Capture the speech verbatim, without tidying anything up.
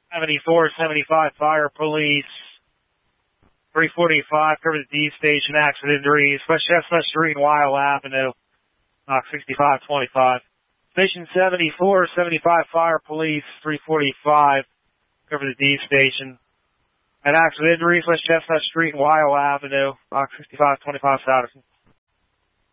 seventy-four seventy-five Fire Police. three forty-five, cover the D station, accident injuries, West Chestnut Street and Weil Avenue, knock sixty-five twenty-five. Station seventy-four seventy-five Fire Police, three forty-five, cover the D station. And accident injuries, West Chestnut Street and Weil Avenue, knock sixty-five twenty-five Souderson.